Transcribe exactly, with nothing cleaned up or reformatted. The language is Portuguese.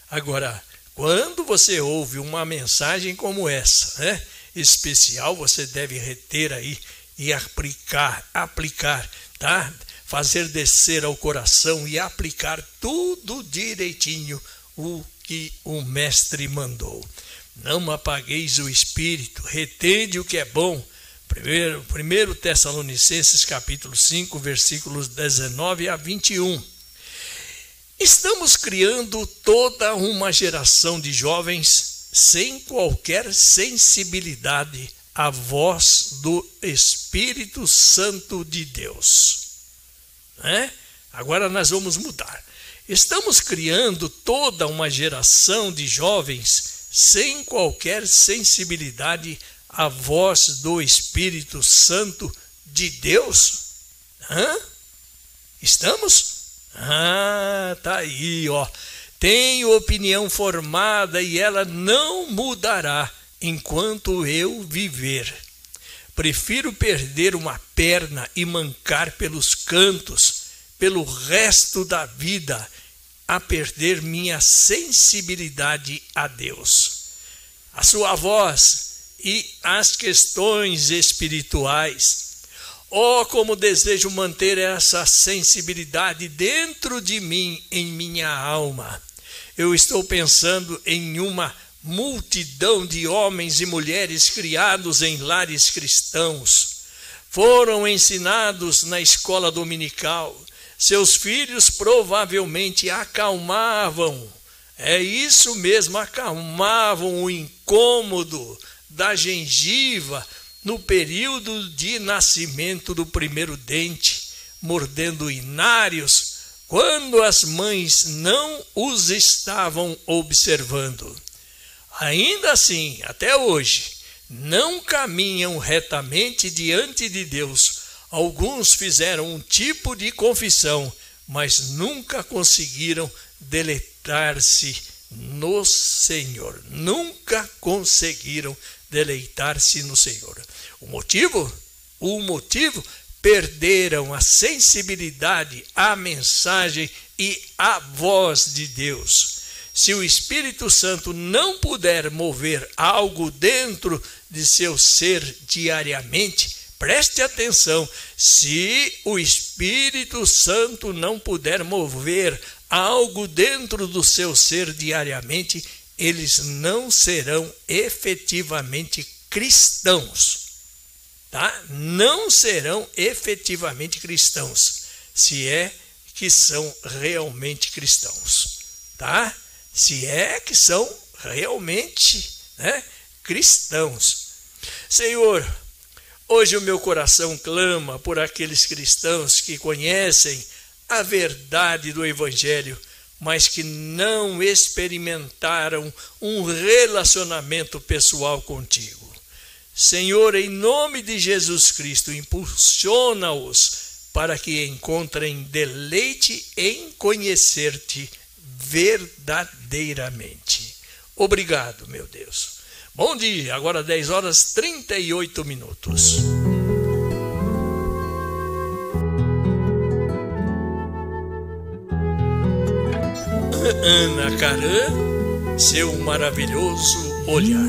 Agora, quando você ouve uma mensagem como essa, né, especial, você deve reter aí e aplicar, aplicar, tá? Fazer descer ao coração e aplicar tudo direitinho o que o mestre mandou. Não apagueis o espírito, retende o que é bom. Primeiro, primeiro Tessalonicenses capítulo cinco, versículos dezenove a vinte e um. Estamos criando toda uma geração de jovens sem qualquer sensibilidade à voz do Espírito Santo de Deus. Né? Agora nós vamos mudar. Estamos criando toda uma geração de jovens sem qualquer sensibilidade à voz do Espírito Santo de Deus? Hã? Estamos? Ah, tá aí, ó. Tenho opinião formada e ela não mudará enquanto eu viver. Prefiro perder uma perna e mancar pelos cantos, pelo resto da vida, a perder minha sensibilidade a Deus. A sua voz e as questões espirituais. Oh, como desejo manter essa sensibilidade dentro de mim, em minha alma. Eu estou pensando em uma multidão de homens e mulheres criados em lares cristãos. Foram ensinados na escola dominical. Seus filhos provavelmente acalmavam, é isso mesmo, acalmavam o incômodo da gengiva no período de nascimento do primeiro dente, mordendo inários, quando as mães não os estavam observando. Ainda assim, até hoje, não caminham retamente diante de Deus. Alguns fizeram um tipo de confissão, mas nunca conseguiram deleitar-se no Senhor. Nunca conseguiram deleitar-se no Senhor. O motivo? O motivo? Perderam a sensibilidade à mensagem e à voz de Deus. Se o Espírito Santo não puder mover algo dentro de seu ser diariamente, preste atenção, se o Espírito Santo não puder mover algo dentro do seu ser diariamente, eles não serão efetivamente cristãos, tá? Não serão efetivamente cristãos, se é que são realmente cristãos, tá? Se é que são realmente, né, cristãos. Senhor, hoje o meu coração clama por aqueles cristãos que conhecem a verdade do Evangelho, mas que não experimentaram um relacionamento pessoal contigo. Senhor, em nome de Jesus Cristo, impulsiona-os para que encontrem deleite em conhecer-te verdadeiramente. Obrigado, meu Deus. Bom dia, agora dez horas e trinta e oito minutos. Ana Caran, seu maravilhoso olhar.